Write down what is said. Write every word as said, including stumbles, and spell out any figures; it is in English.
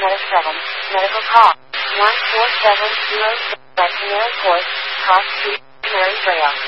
Meta seven. Medical call. one four seven zero six. Veterinary Court. Cost two. Mary Braille.